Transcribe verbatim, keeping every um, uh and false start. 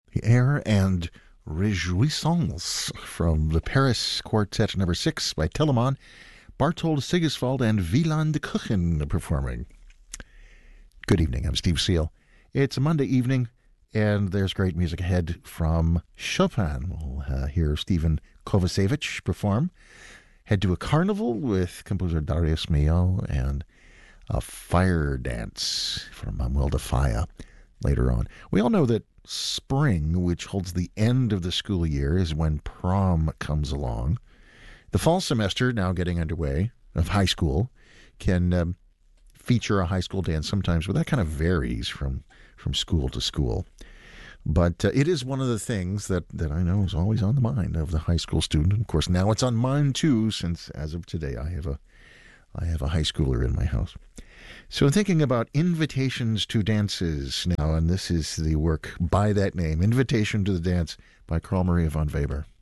The Air and Réjouissance from the Paris Quartet number six by Telemann, Barthold Sigiswald, and Wieland Kuchen performing. Good evening, I'm Steve Seal. It's a Monday evening, and there's great music ahead from Chopin. We'll uh, hear Stephen Kovacevic perform. Head to a carnival with composer Darius Milhaud and a fire dance from Manuel de Falla later on. We all know that spring, which holds the end of the school year, is when prom comes along. The fall semester, now getting underway, of high school, can um, feature a high school dance sometimes, but that kind of varies from, from school to school. But uh, it is one of the things that, that I know is always on the mind of the high school student. And of course, now it's on mine too, since as of today, I have a I have a high schooler in my house. So I'm thinking about invitations to dances now, and this is the work by that name, Invitation to the Dance by Carl Maria von Weber.